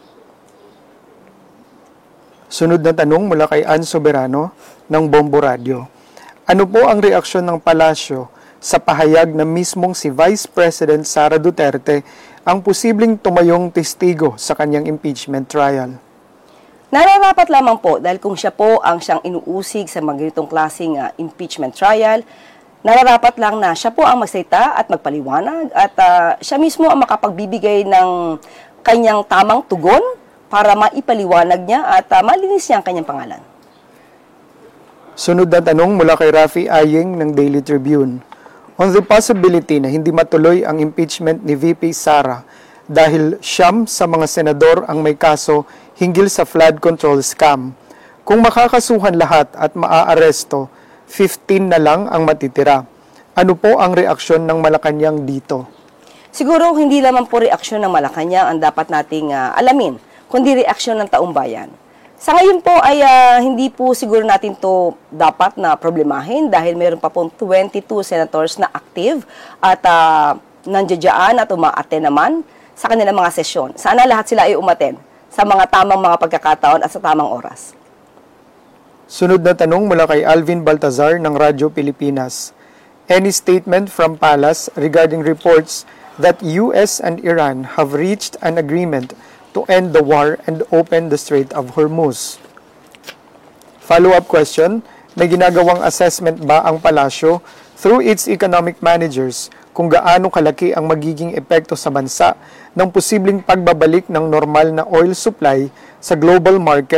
Sunod na tanong mula kay Ann Soberano ng Bombo Radio. Ano po ang reaksyon ng palasyo sa pahayag na mismong si Vice President Sara Duterte ang posibleng tumayong testigo sa kanyang impeachment trial? Nararapat lamang po dahil kung siya po ang siyang inuusig sa mga ganitong klaseng uh, impeachment trial, nararapat lang na siya po ang magsalita at magpaliwanag at uh, siya mismo ang makapagbibigay ng kanyang tamang tugon para maipaliwanag niya at uh, malinis niya ang kanyang pangalan. Sunod na tanong mula kay Rafi Ayeng ng Daily Tribune. On the possibility na hindi matuloy ang impeachment ni V P Sara dahil siyam sa mga senador ang may kaso hinggil sa flood control scam. Kung makakasuhan lahat at maaaresto, fifteen na lang ang matitira. Ano po ang reaksyon ng Malacanang dito? Siguro hindi lamang po reaksyon ng Malacanang ang dapat nating uh, alamin, kundi reaksyon ng taong bayan. Sa ngayon po ay uh, hindi po siguro natin to dapat na problemahin dahil mayroon pa pong twenty-two senators na active at uh, nandiyan at uma-attend naman sa kanilang mga sesyon. Sana lahat sila ay umattend sa mga tamang mga pagkakataon at sa tamang oras. Sunod na tanong mula kay Alvin Baltazar ng Radyo Pilipinas. Any statement from Palace regarding reports that U S and Iran have reached an agreement to end the war and open the Strait of Hormuz? Follow-up question, may ginagawang assessment ba ang palasyo through its economic managers kung gaano kalaki ang magiging epekto sa bansa ng posibleng pagbabalik ng normal na oil supply sa global market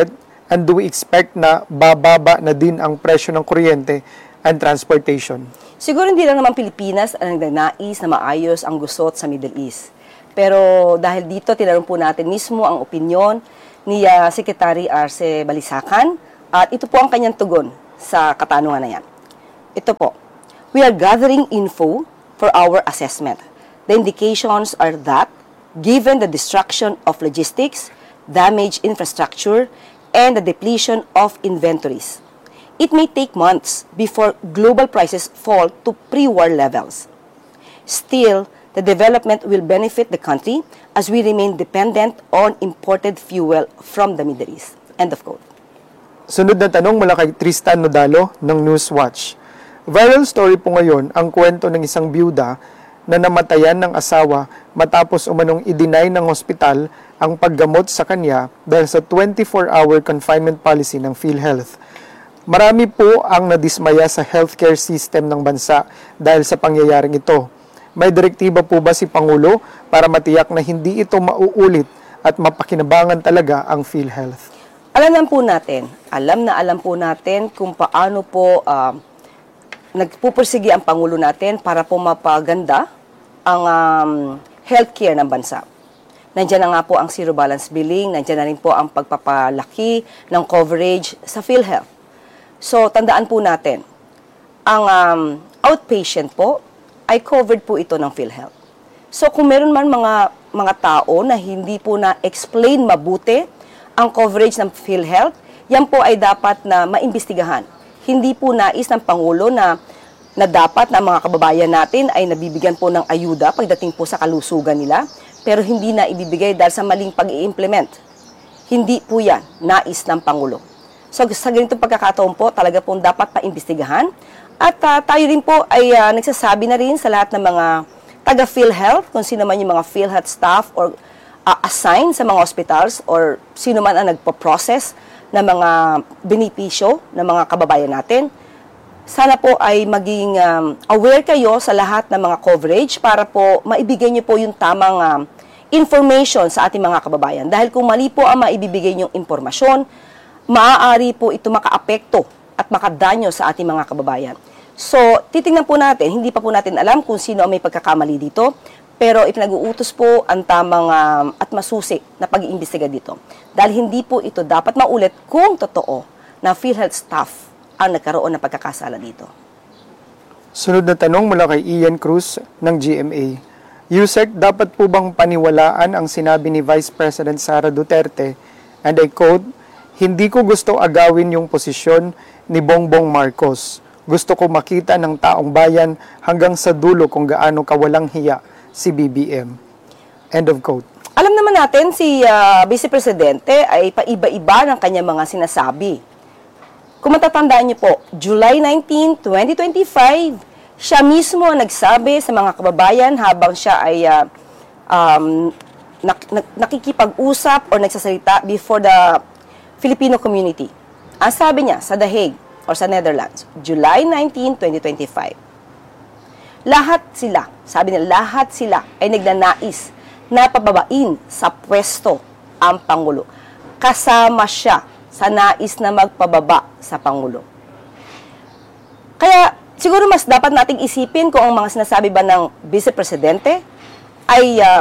And do we expect na bababa na din ang presyo ng kuryente and transportation? Siguro hindi lang naman Pilipinas ang nagnanais na maayos ang gusot sa Middle East. Pero dahil dito, tinanong po natin mismo ang opinyon ni uh, Secretary Arce Balisacan at ito po ang kanyang tugon sa katanungan na yan. Ito po, we are gathering info for our assessment. The indications are that, given the destruction of logistics, damaged infrastructure, and the depletion of inventories, it may take months before global prices fall to pre-war levels. Still, the development will benefit the country as we remain dependent on imported fuel from the Middle East. End of quote. Sunod na tanong mula kay Tristan Nodalo ng Newswatch. Viral story po ngayon ang kwento ng isang byuda na namatayan ng asawa matapos umanong i-deny ng ospital ang paggamot sa kanya dahil sa twenty-four hour confinement policy ng PhilHealth. Marami po ang nadismaya sa healthcare system ng bansa dahil sa pangyayaring ito. May direktiba po ba si Pangulo para matiyak na hindi ito mauulit at mapakinabangan talaga ang PhilHealth? Alam na po natin, alam na alam po natin kung paano po uh, nagpupursige ang Pangulo natin para po mapaganda ang um, healthcare ng bansa. Nandiyan na nga po ang zero balance billing, nandiyan na rin po ang pagpapalaki ng coverage sa PhilHealth. So, tandaan po natin, ang um, outpatient po ay covered po ito ng PhilHealth. So, kung meron man mga, mga tao na hindi po na-explain mabuti ang coverage ng PhilHealth, yan po ay dapat na maimbestigahan. Hindi po nais ng Pangulo na, na dapat na mga kababayan natin ay nabibigyan po ng ayuda pagdating po sa kalusugan nila, pero hindi na ibibigay dahil sa maling pag-i-implement. Hindi po yan nais ng Pangulo. So sa ganitong pagkakataon po, talaga pong dapat paimbestigahan. At uh, tayo rin po ay uh, nagsasabi na rin sa lahat ng mga taga-PhilHealth, kung sino man yung mga PhilHealth staff or uh, assigned sa mga hospitals or sino man ang nagpo-process ng mga benepisyo ng mga kababayan natin. Sana po ay maging um, aware kayo sa lahat ng mga coverage para po maibigay niyo po yung tamang um, information sa ating mga kababayan. Dahil kung mali po ang maibibigay niyong impormasyon, maaari po ito makaapekto at makadanyo sa ating mga kababayan. So, titingnan po natin, hindi pa po natin alam kung sino ang may pagkakamali dito, pero ipinag-uutos po ang tamang um, at masusi na pag-iimbestiga dito. Dahil hindi po ito dapat maulit kung totoo na PhilHealth staff ang nagkaroon ng pagkakasala dito. Sunod na tanong mula kay Ian Cruz ng G M A. Yusek, dapat po bang paniwalaan ang sinabi ni Vice President Sara Duterte, and I quote, "Hindi ko gusto agawin yung posisyon ni Bongbong Marcos. Gusto ko makita ng taong bayan hanggang sa dulo kung gaano kawalang hiya si B B M." End of quote. Alam naman natin si uh, Vice Presidente ay paiba-iba ng kanyang mga sinasabi. Kung matatandaan niyo po, July nineteenth, twenty twenty-five, siya mismo ang nagsabi sa mga kababayan habang siya ay uh, um, nak- nak- nakikipag-usap o nagsasalita before the Filipino community. Ang sabi niya sa The Hague or sa Netherlands, July nineteenth, twenty twenty-five, lahat sila, sabi niya, lahat sila ay nagnanais na pababain sa pwesto ang Pangulo. Kasama siya sa nais na magpababa sa Pangulo. Kaya siguro mas dapat nating isipin kung ang mga sinasabi ba ng Vice Presidente ay uh,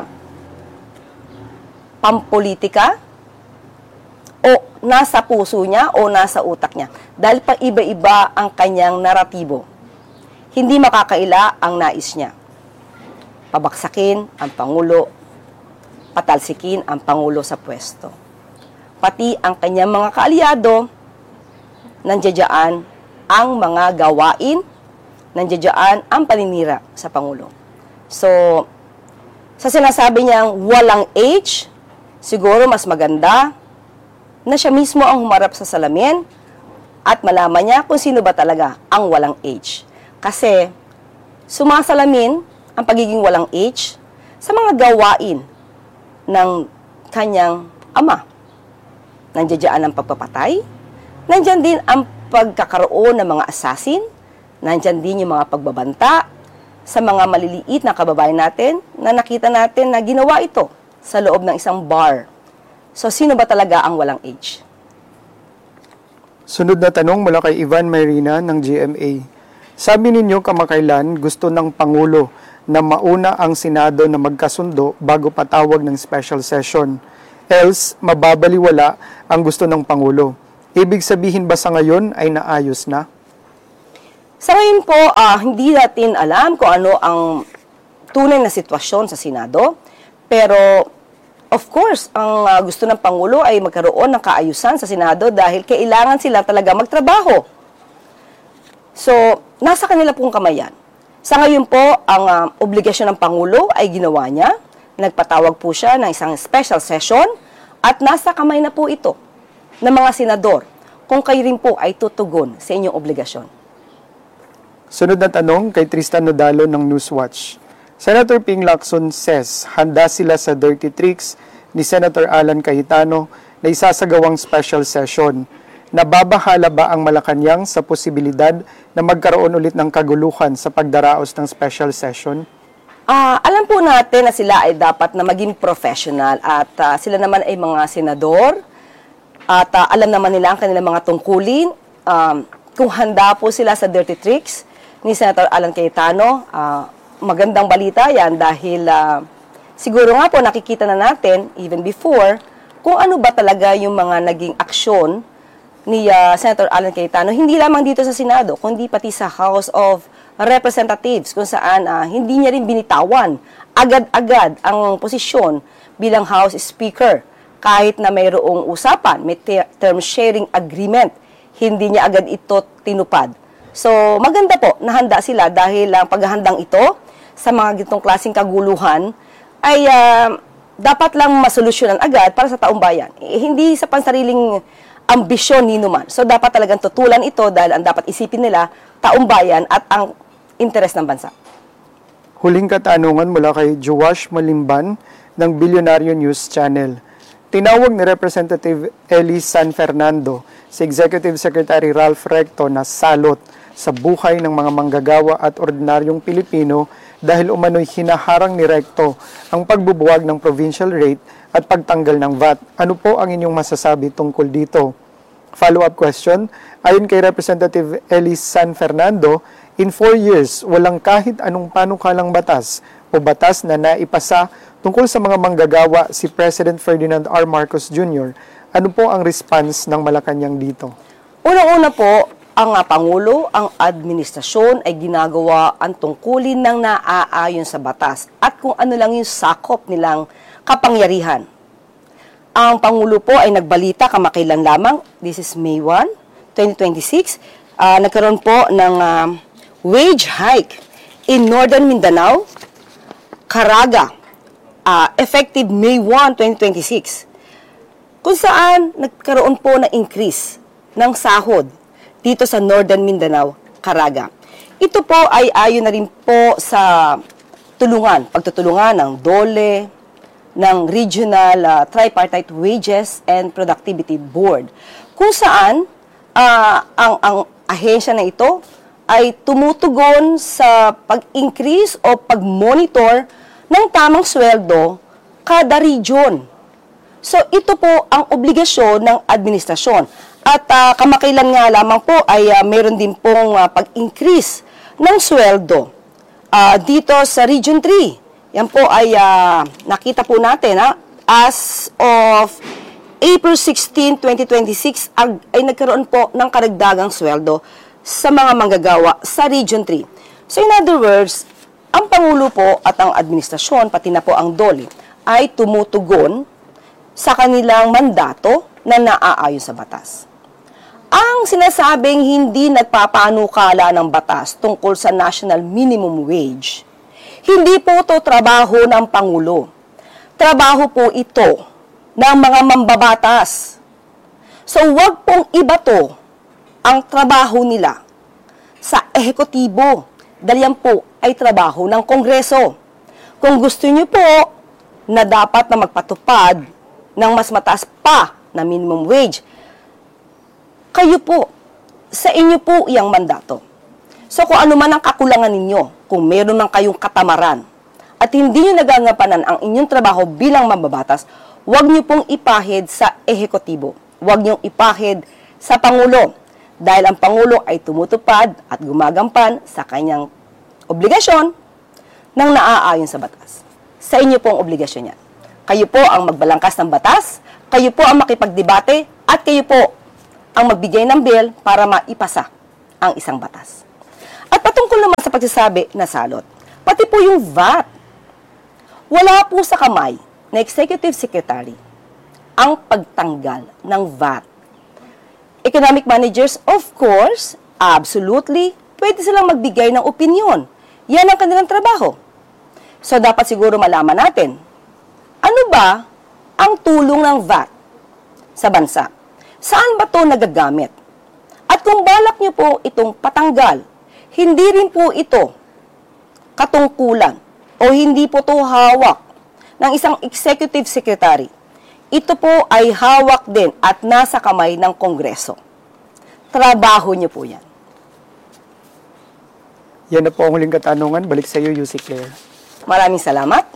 pampolitika o nasa puso niya o nasa utak niya. Dahil pa iba-iba ang kanyang naratibo. Hindi makakaila ang nais niya. Pabaksakin ang Pangulo, patalsikin ang Pangulo sa pwesto. Pati ang kanyang mga kaalyado, nandiyadyaan ang mga gawain, nandiyadyaan ang paninira sa Pangulo. So, sa sinasabi niyang walang age, siguro mas maganda na siya mismo ang humarap sa salamin at malaman niya kung sino ba talaga ang walang age. Kasi sumasalamin ang pagiging walang age sa mga gawain ng kanyang ama. Nandiyan ang pagpapatay, nandiyan din ang pagkakaroon ng mga assassin, nandiyan din yung mga pagbabanta sa mga maliliit na kababayan natin na nakita natin na ginawa ito sa loob ng isang bar. So, sino ba talaga ang walang age? Sunod na tanong mula kay Ivan Marina ng G M A. Sabi ninyo kamakailan gusto ng Pangulo na mauna ang Senado na magkasundo bago patawag ng special session. Else, mababaliwala ang gusto ng Pangulo. Ibig sabihin ba sa ngayon ay naayos na? Sa ngayon po, uh, hindi natin alam kung ano ang tunay na sitwasyon sa Senado. Pero, of course, ang uh, gusto ng Pangulo ay magkaroon ng kaayusan sa Senado dahil kailangan sila talaga magtrabaho. So, nasa kanila pong kamay yan. Sa ngayon po, ang uh, obligasyon ng Pangulo ay ginawa niya. Nagpatawag po siya ng isang special session at nasa kamay na po ito ng mga senador kung kayo rin po ay tutugon sa inyong obligasyon. Sunod na tanong kay Tristan Nodalo ng Newswatch. Senator Ping Lacson says handa sila sa dirty tricks ni Senator Alan Cayetano na isasagawang special session. Nababahala ba ang Malacanang sa posibilidad na magkaroon ulit ng kaguluhan sa pagdaraos ng special session? Uh, alam po natin na sila ay dapat na maging professional at uh, sila naman ay mga senador at uh, alam naman nila ang kanilang mga tungkulin. Um, kung handa po sila sa dirty tricks ni Senator Alan Cayetano, uh, magandang balita yan dahil uh, siguro nga po nakikita na natin even before kung ano ba talaga yung mga naging aksyon ni uh, Senator Alan Cayetano, hindi lamang dito sa Senado, kundi pati sa House of Representatives kung saan uh, hindi niya rin binitawan agad-agad ang posisyon bilang House Speaker kahit na mayroong usapan, may term sharing agreement, hindi niya agad ito tinupad. So maganda po, nahanda sila dahil ang uh, paghahandang ito sa mga gitong klaseng kaguluhan ay uh, dapat lang masolusyonan agad para sa taong bayan. Eh, hindi sa pansariling ambisyon ni numan. So dapat talagang tutulan ito dahil ang dapat isipin nila taong bayan at ang interes ng bansa. Huling katanungan mula kay Joash Malimban ng Bilyonaryo News Channel. Tinawag ni Representative Eli San Fernando si Executive Secretary Ralph Recto na salot sa buhay ng mga manggagawa at ordinaryong Pilipino dahil umano'y hinaharang ni Recto ang pagbubuwag ng provincial rate at pagtanggal ng V A T. Ano po ang inyong masasabi tungkol dito? Follow-up question, ayon kay Representative Eli San Fernando, in four years, walang kahit anong panukalang batas o batas na naipasa tungkol sa mga manggagawa si President Ferdinand R. Marcos Junior Ano po ang response ng Malacanang dito? Unang-una po, ang uh, Pangulo, ang administrasyon ay ginagawa ang tungkulin ng naaayon sa batas at kung ano lang yung sakop nilang kapangyarihan. Ang Pangulo po ay nagbalita kamakailan lamang, this is May first, twenty twenty-six, uh, nagkaroon po ng uh, wage hike in Northern Mindanao, Caraga, uh, effective May first, twenty twenty-six, kung saan nagkaroon po na increase ng sahod dito sa Northern Mindanao, Caraga. Ito po ay ayon na rin po sa tulungan, pagtutulungan ng DOLE, ng Regional uh, Tripartite Wages and Productivity Board, kung saan uh, ang, ang ahensya na ito ay tumutugon sa pag-increase o pag-monitor ng tamang sweldo kada region. So ito po ang obligasyon ng administrasyon. At uh, kamakailan nga lamang po ay uh, meron din pong uh, pag-increase ng sweldo uh, dito sa Region three. Yan po ay uh, nakita po natin ha, as of April sixteenth, twenty twenty-six ay, ay nagkaroon po ng karagdagang sweldo sa mga manggagawa sa Region three. So in other words, ang Pangulo po at ang administrasyon, pati na po ang DOLE, ay tumutugon sa kanilang mandato na naaayon sa batas. Ang sinasabing hindi nagpapanukala ng batas tungkol sa National Minimum Wage, hindi po ito trabaho ng Pangulo. Trabaho po ito ng mga mambabatas. So wag pong ibato ang trabaho nila sa ehekutibo dahil yan po ay trabaho ng Kongreso. Kung gusto niyo po na dapat na magpatupad ng mas mataas pa na minimum wage, kayo po, sa inyo po iyang mandato. So kung ano man ang kakulangan ninyo, kung meron man kayong katamaran, at hindi nyo nagangapanan ang inyong trabaho bilang mambabatas, huwag nyo pong ipahid sa ehekutibo. Huwag nyo ipahid sa Pangulo dahil ang Pangulo ay tumutupad at gumagampan sa kanyang obligasyon ng naaayon sa batas. Sa inyo po ang obligasyon yan. Kayo po ang magbalangkas ng batas, kayo po ang makipagdebate, at kayo po ang magbigay ng bill para maipasa ang isang batas. At patungkol naman sa pagsasabi na salot, pati po yung V A T, wala po sa kamay na Executive Secretary ang pagtanggal ng V A T. Economic managers, of course, absolutely, pwede silang magbigay ng opinion. Yan ang kanilang trabaho. So, dapat siguro malaman natin, ano ba ang tulong ng V A T sa bansa? Saan ba ito nagagamit? At kung balak nyo po itong patanggal, hindi rin po ito katungkulan o hindi po ito hawak ng isang executive secretary. Ito po ay hawak din at nasa kamay ng Kongreso. Trabaho nyo po yan. Yan na po ang huling katanungan. Balik sa iyo, Yussi Claire. Maraming salamat.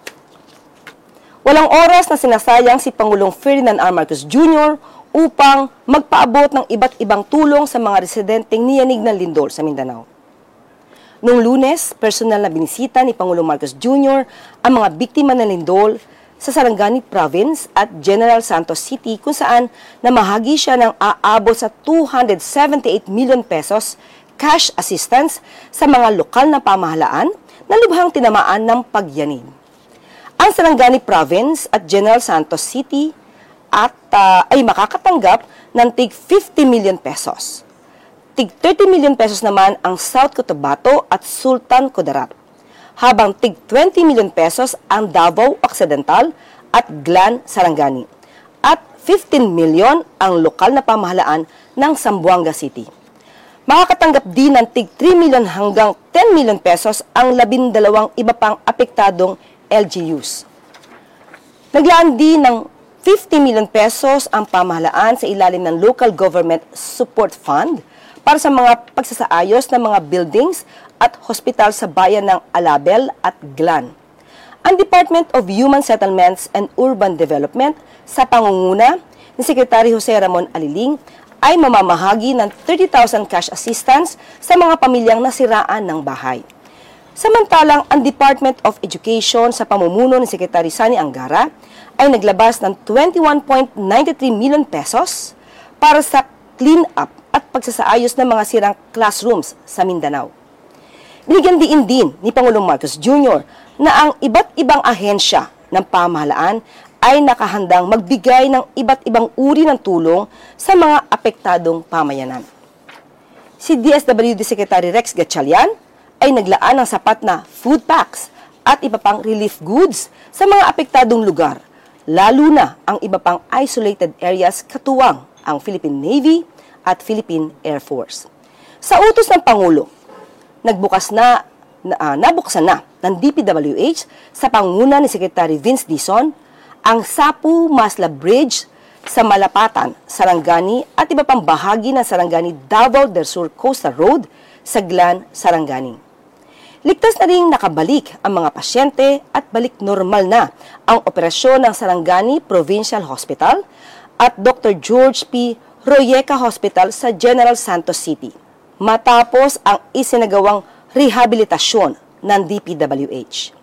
Walang oras na sinasayang si Pangulong Ferdinand R. Marcos Junior upang magpaabot ng iba't ibang tulong sa mga residenteng niyanig ng lindol sa Mindanao. Noong Lunes, personal na binisita ni Pangulong Marcos Junior ang mga biktima ng lindol sa Sarangani Province at General Santos City kung saan namahagi siya ng aabot sa two hundred seventy-eight million pesos cash assistance sa mga lokal na pamahalaan na lubhang tinamaan ng pagyanig. Ang Sarangani Province at General Santos City at uh, ay makakatanggap ng tig fifty million pesos. Tig thirty million pesos naman ang South Cotabato at Sultan Kudarat, habang tig twenty million pesos ang Davao Occidental at Glan Sarangani, at fifteen million ang lokal na pamahalaan ng Zamboanga City. Makakatanggap din ng tig three million hanggang ten million pesos ang labindalawang iba pang apektadong L G Us. Naglaan din ng fifty million pesos ang pamahalaan sa ilalim ng Local Government Support Fund para sa mga pagsasaayos ng mga buildings at hospital sa bayan ng Alabel at Glan. Ang Department of Human Settlements and Urban Development sa pangunguna ni Secretary Jose Ramon Aliling ay mamamahagi ng thirty thousand cash assistance sa mga pamilyang nasiraan ng bahay. Samantalang ang Department of Education sa pamumuno ni Secretary Sani Angara ay naglabas ng twenty-one point nine three million pesos para sa clean-up at pagsasaayos ng mga sirang classrooms sa Mindanao. Binigyan diin din ni Pangulong Marcos Junior na ang iba't ibang ahensya ng pamahalaan ay nakahandang magbigay ng iba't ibang uri ng tulong sa mga apektadong pamayanan. Si D S W D Secretary Rex Gatchalian ay naglaan ng sapat na food packs at iba pang relief goods sa mga apektadong lugar, lalo na ang iba pang isolated areas katuwang ang Philippine Navy at Philippine Air Force. Sa utos ng Pangulo, nagbukas na, na uh, nabuksan na ng D P W H sa panguna ni Secretary Vince Dizon ang Sapu-Masla Bridge sa Malapatan, Sarangani at iba pang bahagi ng Sarangani Davao del Sur Coastal Road sa Glan, Sarangani. Ligtas na rin nakabalik ang mga pasyente at balik normal na ang operasyon ng Sarangani Provincial Hospital at Doctor George P. Royeca Hospital sa General Santos City, matapos ang isinagawang rehabilitasyon ng D P W H.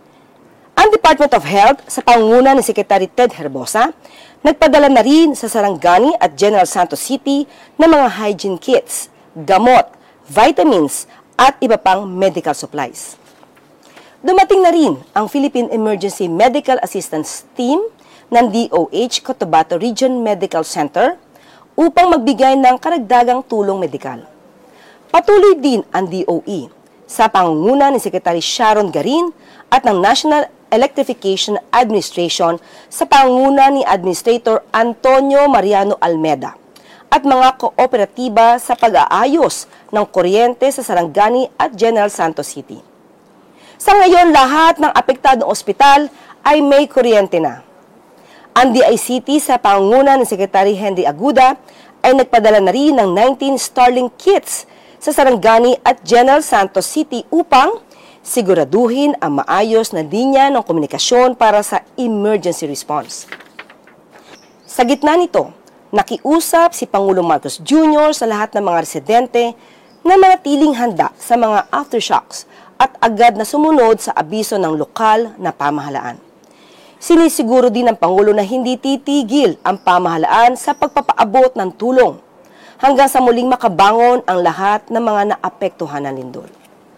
Ang Department of Health sa pangunguna ni Secretary Ted Herbosa, nagpadala na rin sa Sarangani at General Santos City ng mga hygiene kits, gamot, vitamins, at iba pang medical supplies. Dumating na rin ang Philippine Emergency Medical Assistance Team ng D O H Cotabato Region Medical Center upang magbigay ng karagdagang tulong medikal. Patuloy din ang D O E sa pangunguna ni Secretary Sharon Garin at ng National Electrification Administration sa pangunguna ni Administrator Antonio Mariano Almeda at mga kooperatiba sa pag-aayos ng kuryente sa Sarangani at General Santos City. Sa ngayon, lahat ng apektadong ospital ay may kuryente na. Ang D I C T sa pangunguna ni Secretary Henry Aguda ay nagpadala na rin ng nineteen Starlink kits sa Sarangani at General Santos City upang siguraduhin ang maayos na linya ng komunikasyon para sa emergency response. Sa gitna nito, Nakiusap si Pangulong Marcos Junior sa lahat ng mga residente na manatiling handa sa mga aftershocks at agad na sumunod sa abiso ng lokal na pamahalaan. Sinisiguro din ng Pangulo na hindi titigil ang pamahalaan sa pagpapaabot ng tulong hanggang sa muling makabangon ang lahat ng mga naapektuhan ng lindol.